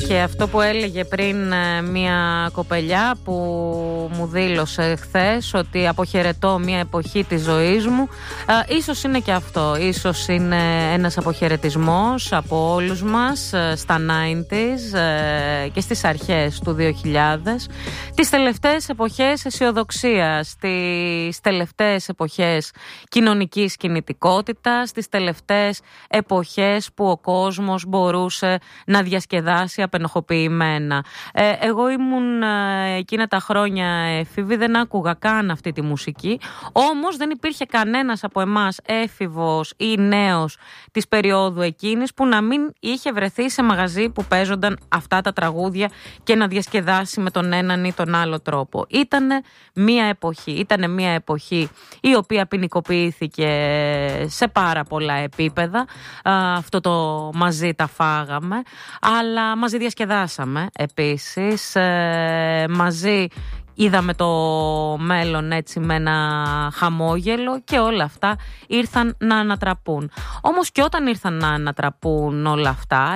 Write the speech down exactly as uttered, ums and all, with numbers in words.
Και αυτό που έλεγε πριν μια κοπελιά που μου δήλωσε χθες, ότι αποχαιρετώ μια εποχή της ζωής μου, ε, ίσως είναι και αυτό. Ίσως είναι ένας αποχαιρετισμός από όλους μας στα ενενήντα ε, και στις αρχές του δύο χιλιάδες, τις τελευταίες εποχές αισιοδοξίας, τις τελευταίες εποχές κοινωνικής κινητικότητας, τις τελευταίες εποχές που ο κόσμος μπορούσε να διασκεδάσει απενοχοποιημένα. Ε, εγώ ήμουν ε, εκείνα τα χρόνια έφηβη, δεν άκουγα καν αυτή τη μουσική, όμως δεν υπήρχε κανένας από εμάς έφηβος ή νέος της περίοδου εκείνης που να μην είχε βρεθεί σε μαγαζί που παίζονταν αυτά τα τραγούδια και να διασκεδάσει με τον έναν ή τον άλλο τρόπο. Ήτανε μία εποχή, ήτανε μία εποχή η οποία ποινικοποιήθηκε σε πάρα πολλά επίπεδα. Α, αυτό το μαζί τα φάγαμε, αλλά μαζί διασκεδάσαμε επίσης, ε, μαζί είδαμε το μέλλον έτσι με ένα χαμόγελο και όλα αυτά ήρθαν να ανατραπούν. Όμως και όταν ήρθαν να ανατραπούν όλα αυτά,